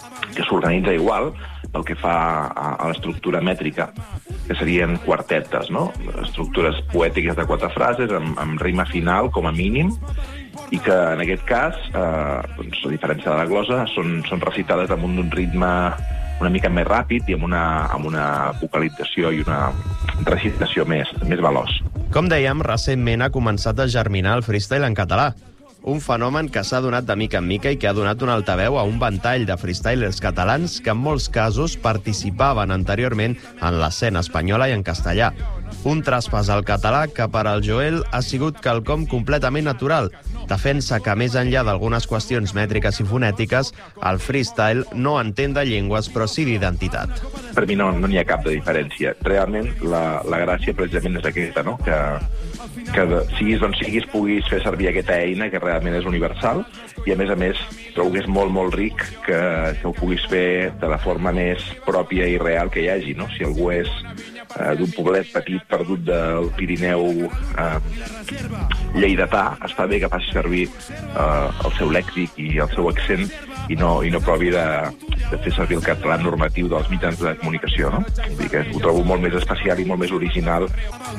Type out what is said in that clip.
que s'organitza igual pel que fa a l'estructura mètrica, que serien quartetes, no? Estructures poètiques de 4 frases, amb rima final, com a mínim, i que, en aquest cas, doncs, a diferència de la glosa, són recitades damunt d'un ritme una mica més ràpid i amb una vocalització i una recitació més veloç. Com dèiem, recentment ha començat a germinar el freestyle en català. Un fenomen que s'ha donat de mica en mica i que ha donat un altaveu a un ventall de freestylers catalans que en molts casos participaven anteriorment en l'escena espanyola i en castellà. Un traspàs al català que per al Joel ha sigut quelcom completament natural. Defensa que, més enllà d'algunes qüestions mètriques i fonètiques, el freestyle no entén de llengües, però sí d'identitat. Per mi no n'hi ha cap de diferència. Realment, la gràcia precisament és aquesta, no? Que siguis d'on siguis puguis fer servir aquesta eina que realment és universal i, a més, trobo que és molt, molt ric que ho puguis fer de la forma més pròpia i real que hi hagi, no? Si algú és d'un poblet petit perdut del Pirineu lleidatà, està bé que faci servir el seu lèxic i el seu accent i no provi de fer servir el català normatiu dels mitjans de comunicació, no? Vull dir que ho trobo molt més especial i molt més original